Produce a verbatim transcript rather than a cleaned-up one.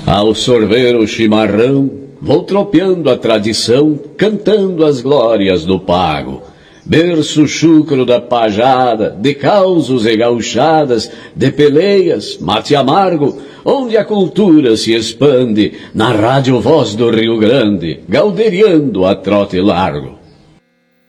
Ao sorver o chimarrão, vou tropeando a tradição, cantando as glórias do pago. Berço chucro da pajada, de causos e gauchadas, de peleias, mate amargo, onde a cultura se expande, na rádio voz do Rio Grande, gauderiando a trote largo.